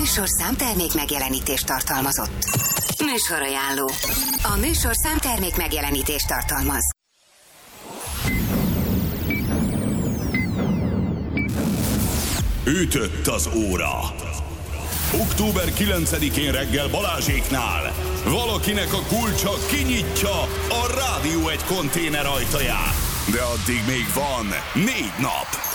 műsor számtermék megjelenítést tartalmazott. Műsorajánló. A műsor számtermék megjelenítést tartalmaz. Ütött az óra. Október 9-én reggel Balázséknál valakinek a kulcsa kinyitja a Rádió 1 konténer ajtaját. De addig még van 4 nap.